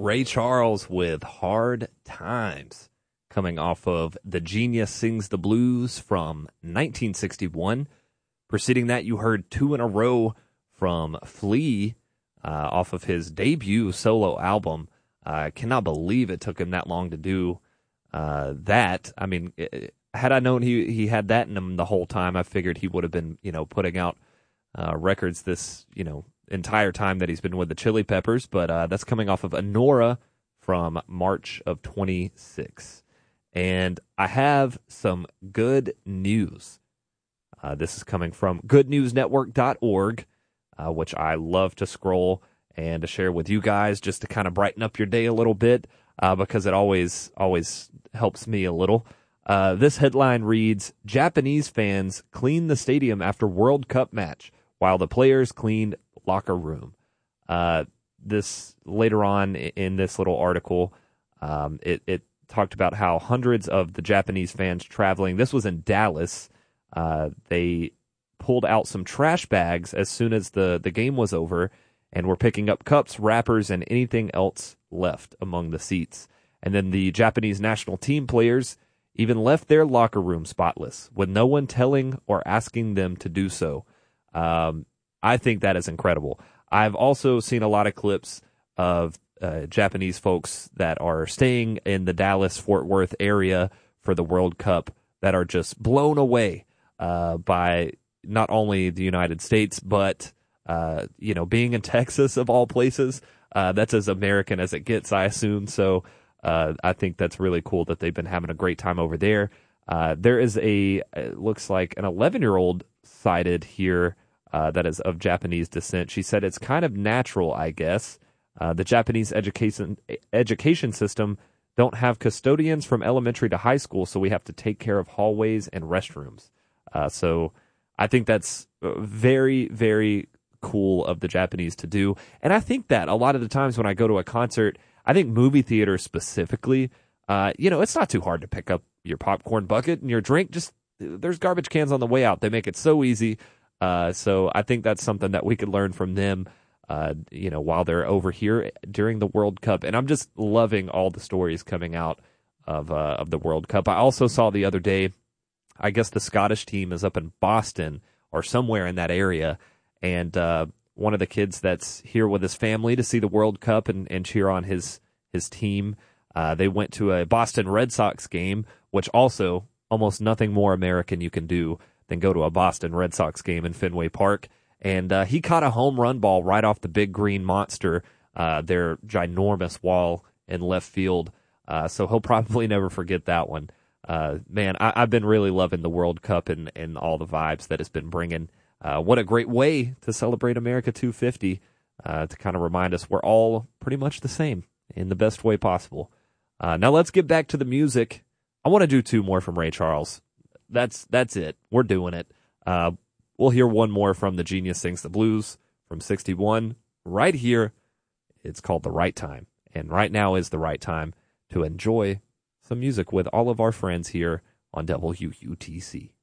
Ray Charles with Hard Times, coming off of The Genius Sings the Blues from 1961. Preceding that, you heard two in a row from Flea off of his debut solo album. I cannot believe it took him that long to do that. I mean, had I known he had that in him the whole time, I figured he would have been, putting out records this, entire time that he's been with the Chili Peppers. But that's coming off of Anora from March of 26. And I have some good news. This is coming from goodnewsnetwork.org, which I love to scroll and to share with you guys just to kind of brighten up your day a little bit, because it always helps me a little. This headline reads, Japanese fans clean the stadium after World Cup match while the players cleaned locker room. This later on in this little article, it talked about how hundreds of the Japanese fans traveling, this was in Dallas, they pulled out some trash bags as soon as the game was over and were picking up cups, wrappers, and anything else left among the seats. And then the Japanese national team players even left their locker room spotless, with no one telling or asking them to do so. I think that is incredible. I've also seen a lot of clips of Japanese folks that are staying in the Dallas-Fort Worth area for the World Cup that are just blown away by not only the United States, but being in Texas of all places. That's as American as it gets, I assume. So I think that's really cool that they've been having a great time over there. There is it looks like an 11-year-old cited here that is of Japanese descent. She said it's kind of natural, I guess. The Japanese education system don't have custodians from elementary to high school, so we have to take care of hallways and restrooms. So I think that's very, very cool of the Japanese to do. And I think that a lot of the times when I go to a concert, I think movie theater specifically, it's not too hard to pick up your popcorn bucket and your drink. Just there's garbage cans on the way out. They make it so easy. So I think that's something that we could learn from them, while they're over here during the World Cup. And I'm just loving all the stories coming out of the World Cup. I also saw the other day, I guess the Scottish team is up in Boston or somewhere in that area. And one of the kids that's here with his family to see the World Cup and cheer on his team, they went to a Boston Red Sox game, which also almost nothing more American you can do than go to a Boston Red Sox game in Fenway Park. And he caught a home run ball right off the big green monster, their ginormous wall in left field. So he'll probably never forget that one. Man, I've been really loving the World Cup and all the vibes that it's been bringing. What a great way to celebrate America 250, to kind of remind us we're all pretty much the same in the best way possible. Now let's get back to the music. I want to do two more from Ray Charles. That's it. We're doing it. We'll hear one more from The Genius Sings the Blues from 61 right here. It's called The Right Time. And right now is the right time to enjoy some music with all of our friends here on WUTC.